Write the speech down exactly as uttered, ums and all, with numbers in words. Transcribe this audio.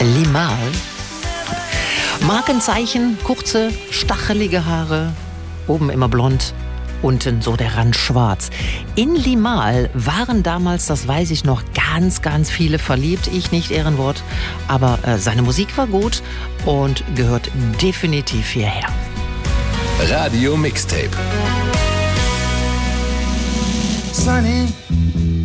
Limahl. Markenzeichen, kurze, stachelige Haare, oben immer blond, unten so der Rand schwarz. In Limahl waren damals, das weiß ich noch, ganz, ganz viele verliebt. Ich nicht, Ehrenwort. Aber äh, seine Musik war gut und gehört definitiv hierher. Radio Mixtape. Sunny